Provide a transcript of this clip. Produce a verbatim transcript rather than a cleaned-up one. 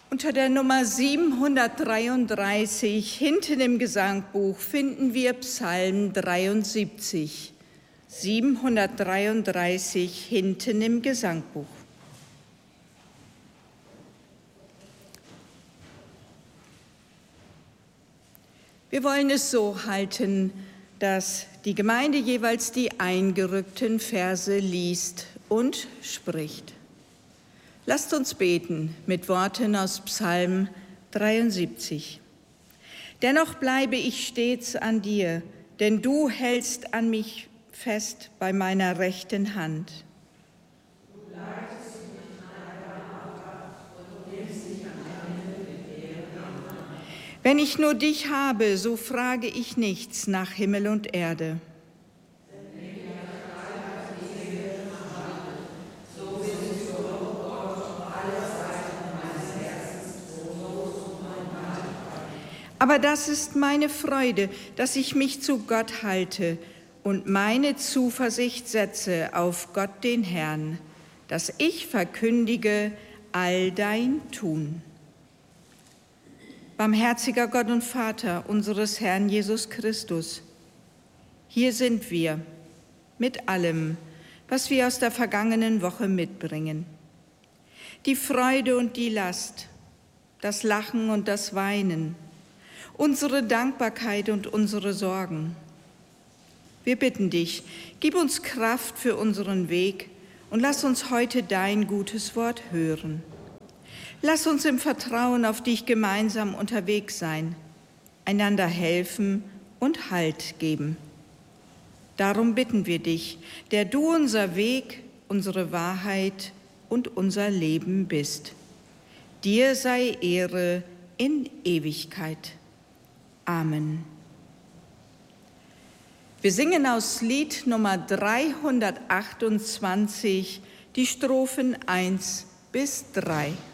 Unter der Nummer siebenhundertdreiunddreißig hinten im Gesangbuch finden wir Psalm dreiundsiebzig. siebenhundertdreiunddreißig hinten im Gesangbuch. Wir wollen es so halten, dass die Gemeinde jeweils die eingerückten Verse liest und spricht. Lasst uns beten mit Worten aus Psalm dreiundsiebzig. Dennoch bleibe ich stets an dir, denn du hältst an mich fest bei meiner rechten Hand. Du leitest mich und nimmst dich an meine Befehle an. Wenn ich nur dich habe, so frage ich nichts nach Himmel und Erde. Aber das ist meine Freude, dass ich mich zu Gott halte und meine Zuversicht setze auf Gott den Herrn, dass ich verkündige all dein Tun. Barmherziger Gott und Vater unseres Herrn Jesus Christus, hier sind wir mit allem, was wir aus der vergangenen Woche mitbringen. Die Freude und die Last, das Lachen und das Weinen, unsere Dankbarkeit und unsere Sorgen. Wir bitten dich, gib uns Kraft für unseren Weg und lass uns heute dein gutes Wort hören. Lass uns im Vertrauen auf dich gemeinsam unterwegs sein, einander helfen und Halt geben. Darum bitten wir dich, der du unser Weg, unsere Wahrheit und unser Leben bist. Dir sei Ehre in Ewigkeit. Amen. Wir singen aus Lied Nummer dreihundertachtundzwanzig die Strophen eins bis drei.